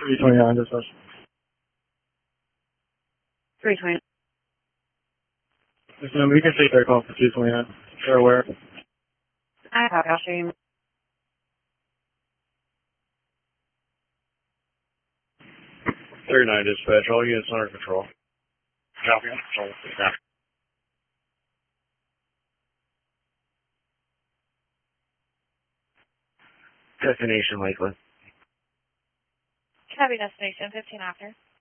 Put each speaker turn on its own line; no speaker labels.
329 dispatch.
320.
Yes, ma'am, we can take their call for 229. They're aware.
I copy. I'll show you.
39 dispatch, all units under control.
Copy. Yeah.
Destination Lakeland.
Copy destination, 15 after.